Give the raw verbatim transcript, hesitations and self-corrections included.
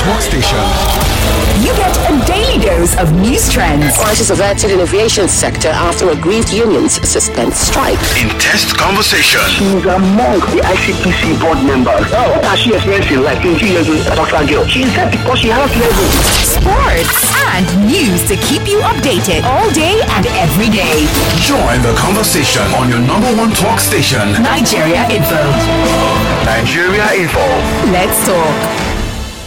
talk station. You get a daily dose of news trends. Prices averted in aviation sector after aggrieved unions suspend strike. Intense conversation. She's among the I C P C board members. Oh, what has she experienced in life? twenty years with a doctor girl. She said because she has level. Sports and news to keep you updated all day and every day. Join the conversation on your number one talk station. Nigeria Info. Nigeria Info. Let's talk.